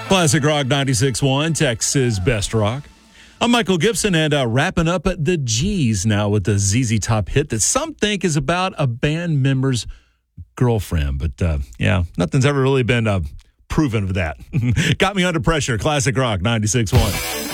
Classic Rock 96.1, Texas Best Rock. I'm Michael Gibson, and wrapping up at the G's now with the ZZ Top hit that some think is about a band member's girlfriend. But, nothing's ever really been proven of that. Got Me Under Pressure, Classic Rock 96.1.